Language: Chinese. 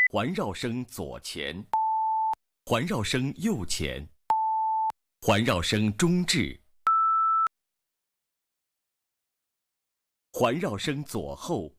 环绕声左前，环绕声右前，环绕声中置，环绕声左后，